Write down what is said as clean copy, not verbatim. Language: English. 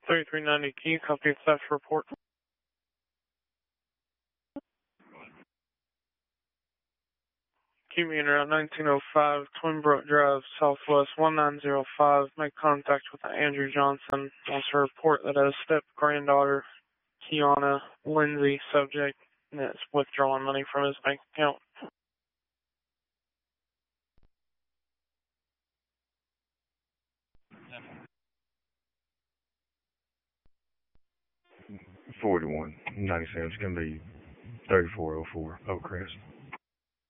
3390, can you copy a theft report? Keep me in around 1905 Twinbrook Drive, Southwest 1905. Make contact with Andrew Johnson. Wants to report that a step-granddaughter, Kiana Lindsay, subject, is withdrawing money from his bank account. $41.97. It's going to be 3404 Oak Crest.